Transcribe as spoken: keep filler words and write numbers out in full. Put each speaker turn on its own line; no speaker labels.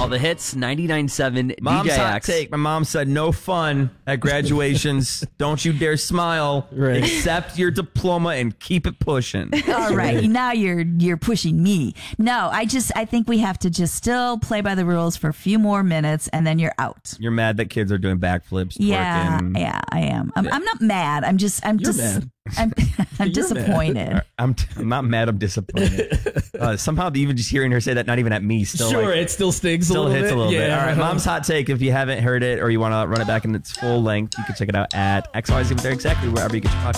All the hits, ninety-nine point seven
Mom's
D J
hot
X.
take. My mom said, no fun at graduations. Don't you dare smile.
Right.
Accept your diploma and keep it pushing.
All right, now you're you're pushing me. No, I just I think we have to just still play by the rules for a few more minutes, and then you're out.
You're mad that kids are doing backflips.
Yeah,
twerking.
yeah, I am. I'm, I'm not mad. I'm just I'm
You're
just
mad.
I'm I'm
You're
disappointed.
I'm, t- I'm not mad. I'm disappointed. uh, somehow, even just hearing her say that, not even at me, still
sure,
like,
it still stings
still
a little
hits
bit.
a little
yeah.
bit. All right, Mom's hot take. If you haven't heard it or you want to run it back in its full length, you can check it out at X Y Z with Eric Zachary, wherever you get your podcast.